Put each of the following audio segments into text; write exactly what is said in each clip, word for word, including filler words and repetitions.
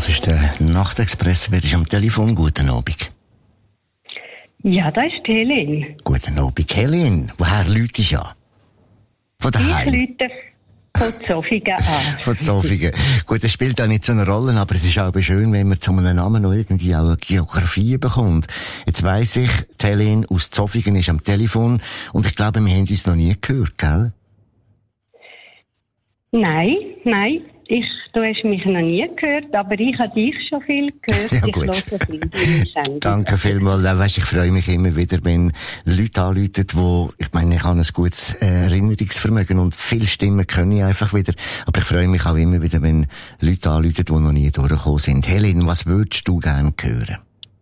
Das ist der Nachtexpress. Wer ist am Telefon? Guten Abend. Ja, das ist die Helene. Guten Abend, Helene. Woher läutest du an? Von daheim? Ich läute von Zofingen an. Von Zofingen. Gut, das spielt auch nicht so eine Rolle, aber es ist auch schön, wenn man zu einem Namen noch irgendwie auch eine Geografie bekommt. Jetzt weiss ich, die Helene aus Zofingen ist am Telefon und ich glaube, wir haben uns noch nie gehört, gell? Nein, nein. Ich, du hast mich noch nie gehört, aber ich habe dich schon viel gehört. Ja, ich gut. höre viel deine Sendung. Danke vielmals. Ja, weißt, ich freue mich immer wieder, wenn Leute anrufen, wo, ich meine, ich habe ein gutes äh, Erinnerungsvermögen und viele Stimmen können ich einfach wieder. Aber ich freue mich auch immer wieder, wenn Leute anrufen, die noch nie durchgekommen sind. Helene, was würdest du gerne hören?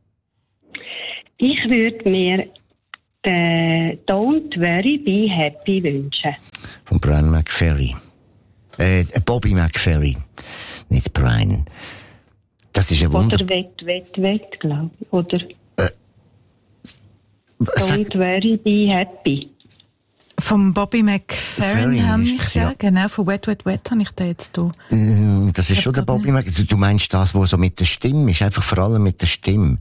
Ich würde mir den Don't Worry, Be Happy wünschen. Von Brian McFerry. Äh, Bobby McFerry. Nicht Brian. Das ist ein Wunder... Oder Wett, Wett, Wett, glaube ich. Oder Äh, sag- Don't Worry, Be Happy. Vom Bobby McFerrin Ferry habe ist ich das, ja. ja. Genau, von Wet, Wet, Wet habe ich den jetzt hier. Äh, Das ist Ich schon der hab grad Bobby Mac. Du, du meinst das, was so mit der Stimme ist? Einfach vor allem mit der Stimme.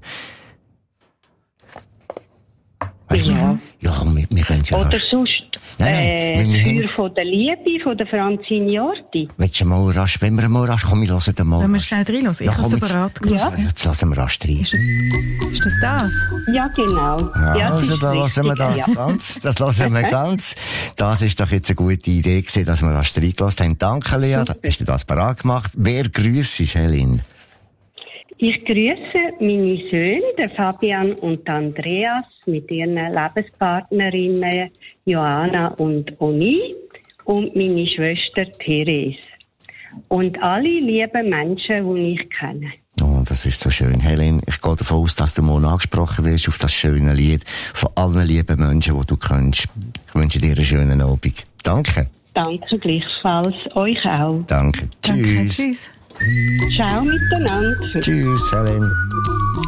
Weißt du? Ja. Ja, wir, wir können ja Oder rasch. sonst Nein, nein, äh, wir- wir Feuer von der Liebe von der Franzine Jordi. Willst du mal rasch, wenn wir mal rasch, komm, wir hören den mal Wenn wir rasch. schnell reinhören. Ich Ja, habe komm, es jetzt- parat Jetzt, gemacht. jetzt lassen wir rasch rein. Ist das, ist das das? Ja, genau. Ja, Ja, das also ist da lassen wir richtig, das ja. ganz, das lassen wir ganz. Das ist doch jetzt eine gute Idee gewesen, dass wir rasch reingelassen haben. Danke, Lea, da hast du das parat gemacht. Wer grüßt ist, Helene? Ich grüße meine Söhne, den Fabian und Andreas, mit ihren Lebenspartnerinnen Johanna und Oni und meine Schwester Therese. Und alle lieben Menschen, die ich kenne. Oh, das ist so schön. Helene, ich gehe davon aus, dass du morgen angesprochen wirst auf das schöne Lied von allen lieben Menschen, die du kennst. Ich wünsche dir einen schönen Abend. Danke. Danke gleichfalls, euch auch. Danke. Danke, Tschüss. tschüss. Ciao miteinander. Tschüss, Helene.